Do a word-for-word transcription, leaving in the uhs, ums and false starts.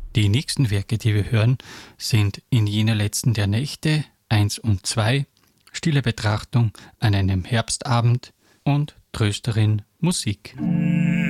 Die nächsten Werke, die wir hören, sind In jener letzten der Nächte eins und zwei, Stille Betrachtung an einem Herbstabend und Trösterin Musik.